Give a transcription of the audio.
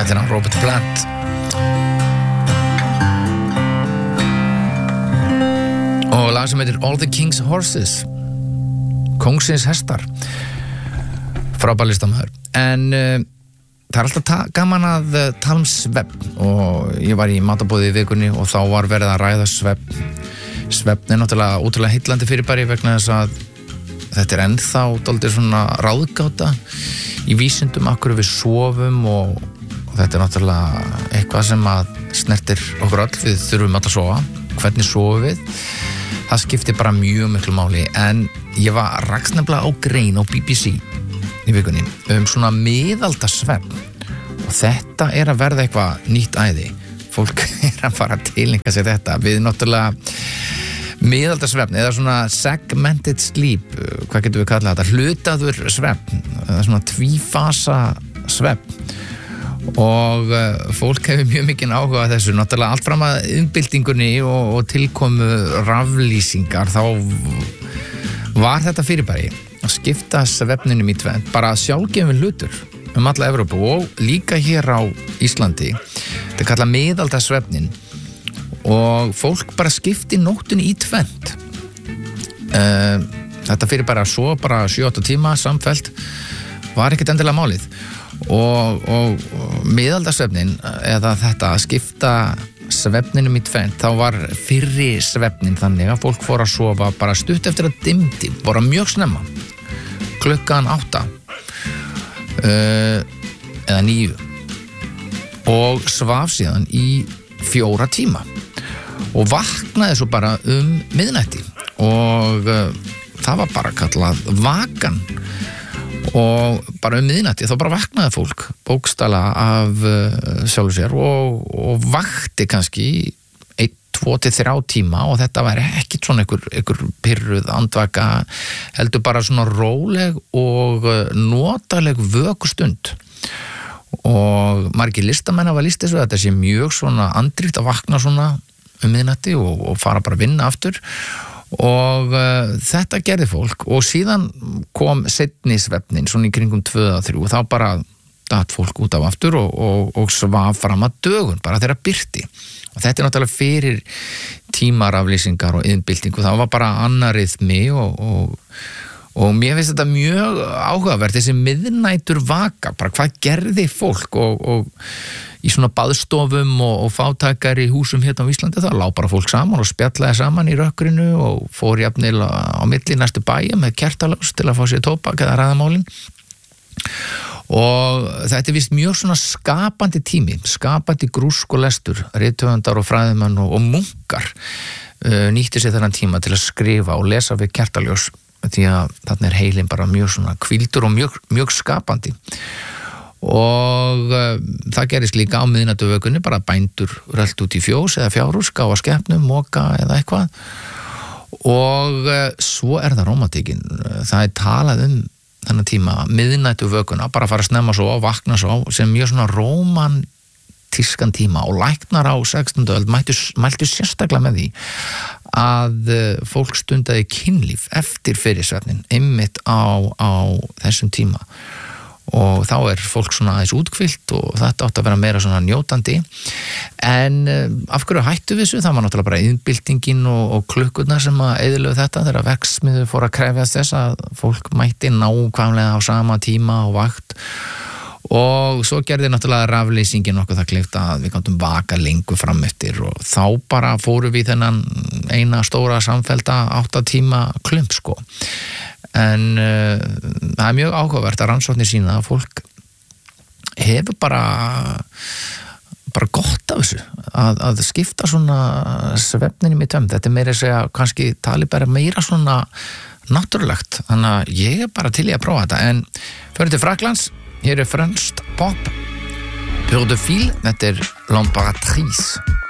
Þetta hann Robert Plant og lag sem heitir All the King's Horses, Kóngsins hestar, frábær listamaður. En það alltaf gaman að tala svefn og ég var í matabóði í vikunni og þá var verið að ræða svefn. Svefn náttúrulega ótrúlega heillandi fyrirbæri vegna þess að þetta ennþá dálítið svona ráðgáta í vísindum af hverju við sofum og þetta náttúrulega eitthvað sem að snertir okkur öll, við þurfum öll að sofa. Hvernig sofum við? Það skiptir bara mjög miklu máli, en ég var rakst nefnilega á grein á BBC í vikunni svona miðaldasvefn og þetta að verða eitthvað nýtt æði. Fólk að fara að tileinka sér þetta. Við náttúrulega miðaldasvefn eða svona segmented sleep, hvað getum við kallað þetta? Hlutaður svefn, eða svona tvífasa svefn. Og fólk hefur mjög mikinn áhuga á þessu, náttúrulega allt fram að innbyltingunni og tilkomu raflýsingar, þá var þetta fyrirbæri að skipta svefninum í tvennt, bara sjálfgefin hlutur alla Evrópu og líka hér á Íslandi. Þetta kallað miðaldasvefnin og fólk bara skipti nóttunni í tvennt. Þetta fyrirbæri að sofa bara 7-8 tíma samfellt var ekkert endilega málið. Og miðaldasvefnin eða þetta að skipta svefninum í tvennt, þá var fyrri svefnin þannig að fólk fór að sofa bara stutt eftir að dimdi, bara mjög snemma, klukkan 8 eða 9 og svaf síðan í 4 tíma og vaknaði svo bara miðnætti og það var bara kallað vakan. Og bara miðnætti þá bara vaknaði fólk bókstaflega af sjálfu sér og vakti kannski 1-2-3 tíma og þetta var ekkit svona einhver pirruð andvaka, heldur bara svona róleg og notaleg vökustund. Og margir listamenn hafa lýst þessu að þetta sé mjög svona andrýtt að vakna svona miðnætti og fara bara að vinna aftur. Og þetta gerði fólk og síðan kom seinni svefnin svona í kringum 2-3 og þá bara datt fólk út af aftur og svaf fram að dögun bara þegar birti og þetta náttúrulega fyrir tímaraflýsingar og iðnbyltingu, það var bara annar rytmi og mér finnst þetta mjög áhugavert þessi miðnætur vaka, bara hvað gerði fólk og í svona baðstofum og fátækari húsum hérna á Íslandi, það lá bara fólk saman og spjallaði saman í rökkrinu og fór jafnvel á milli næstu bæja með kertaljós til að fá sér tóbak eða ræðamálin. Og þetta víst mjög svona skapandi tími, skapandi grúsk og lestur, rithöfundar og fræðimenn og munkar nýtti sér þennan tíma til að skrifa og lesa við kertaljós því að þarna heilin bara mjög svona hvíldur og mjög skapandi. Og það gerist líka á miðnættuvökunni, bara bændur rölt út í fjós eða fjárhús, gáfa skepnum, moka eða eitthvað. Og svo það rómantíkin, það talað þennan tíma, miðnættuvökunna, bara fara að snemma svo og vakna svo sem mjög svona rómantískan tíma og læknar á 16. öld mæltu sérstaklega með því að fólk stundaði kynlíf eftir fyrirsvefnin, einmitt á þessum tíma. Og þá fólk svona aðeins útkvilt og þetta átti að vera meira svona njótandi. En af hverju hættu við þessu? Það var náttúrulega bara iðnbyltingin og klukkurnar sem að eyðilögu þetta þegar verksmiður fór að krefjast þess að fólk mætti nákvæmlega á sama tíma og vakt. Og svo gerði náttúrulega rafleysingin okkur það kleift að við gátum vaka lengur fram eftir og þá bara fórum við þennan eina stóra samfellda 8 tíma klump sko. En það mjög áhugavert að rannsóknir sína að fólk hefur bara gott af þessu að skipta svona svefninum í töm. Þetta meira að segja kannski tali bara meira svona náttúrulegt, þannig að ég bara til í að prófa þetta. En fyrir til Fraklands, hér franskt pop, Pur de Fil, þetta L'Impératrice.